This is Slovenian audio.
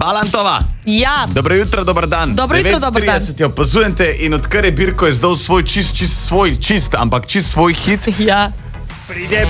Balantova. Ja. Dobro jutro, dober dan. Dobro jutro, dober dan. 9:30 opazujete in odkar je Birko izdal svoj čist svoj hit. Ja. Pride